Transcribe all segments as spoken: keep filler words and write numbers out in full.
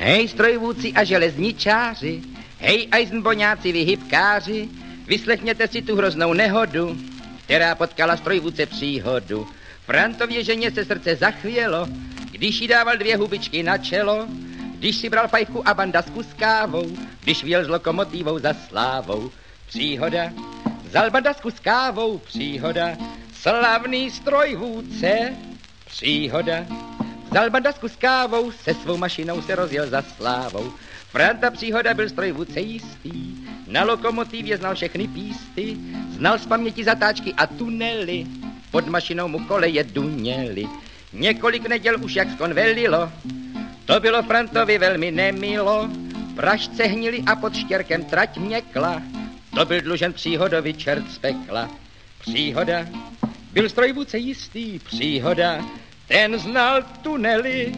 Hej, strojvůdci a železničáři, hej, ajzmboňáci, vy hybkáři, vyslechněte si tu hroznou nehodu, která potkala strojvůdce příhodu. Frantově ženě se srdce zachvělo, když jí dával dvě hubičky na čelo, když si bral fajfku a bandasku s kávou, když vyjel s lokomotivou za slávou. Příhoda, vzal bandasku s kávou, příhoda, slavný strojvůdce, příhoda. Vzal bandasku s kávou, se svou mašinou se rozjel za slávou. Franta Příhoda byl strojvůdce jistý, na lokomotivě znal všechny písty, znal z paměti zatáčky a tunely, pod mašinou mu koleje duněly. Několik neděl už jak skonvelilo, to bylo Frantovi velmi nemilo. Pražce hnili a pod štěrkem trať měkla, to byl dlužen Příhodovi čert z pekla. Příhoda, byl strojvůdce jistý, Příhoda, ten znal tunely.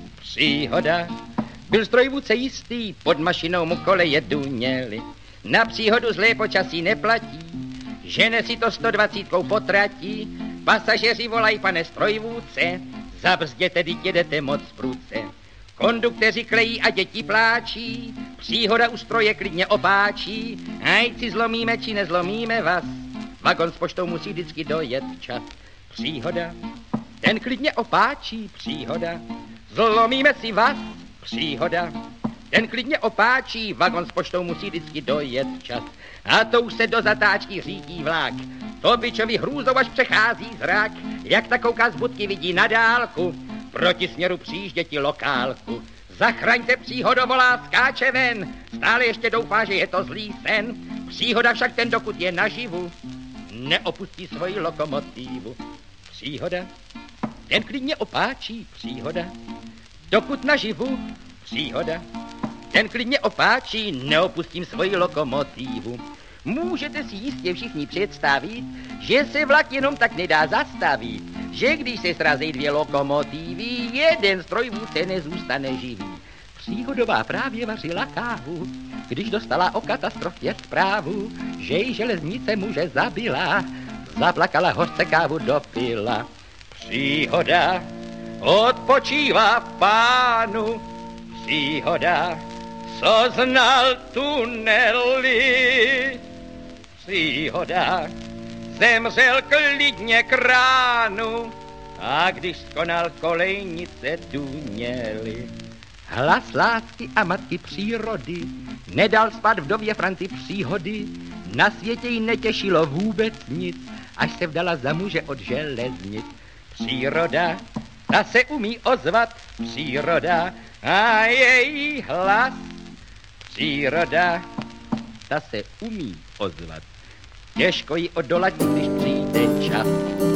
Příhoda, byl strojvůdce jistý, pod mašinou mu koleje duněly. Na Příhodu zlé počasí neplatí, žene si to sto dvacítkou potratí. Pasažeři volají, pane strojvůdce, zabrzděte, teď jedete moc prudce. Kondukteři klejí a děti pláčí, Příhoda u stroje klidně opáčí. Hajci, zlomíme či nezlomíme vás, vagon s poštou musí vždycky dojet včas. Příhoda, ten klidně opáčí, Příhoda, zlomíme si vás, Příhoda, ten klidně opáčí, vagon s poštou musí vždycky dojet včas. A to už se do zatáčky řídí vlak, to bičovi hrůzou až přechází zrak, jak ta kouká z budky, vidí na dálku, proti směru přijížděti lokálku. Zachraňte, Příhodo, volá, skáče ven, stále ještě doufá, že je to zlý sen. Příhoda však ten, dokud je naživu, neopustí svoji lokomotivu. Příhoda, ten klidně opáčí, Příhoda, dokud naživu, Příhoda, ten klidně opáčí, neopustím svoji lokomotivu. Můžete si jistě všichni představit, že se vlak jenom tak nedá zastavit, že když se srazí dvě lokomotivy, jeden strojvůdce nezůstane živý. Příhodová právě vařila kávu, když dostala o katastrofě zprávu, že jí železnice muže zabila, zaplakala, hořce kávu dopila. Příhoda odpočívá v pánu, Příhoda, co znal tunely. Příhoda, zemřel klidně k ránu, a když skonal kolejnice duněly. Hlas lásky a matky přírody nedal spát vdově Franci Příhody, na světě jí netěšilo vůbec nic, až se vdala za muže od železnic. Příroda, ta se umí ozvat, Příroda, a její hlas. Příroda, ta se umí ozvat, těžko ji odolat, když přijde čas.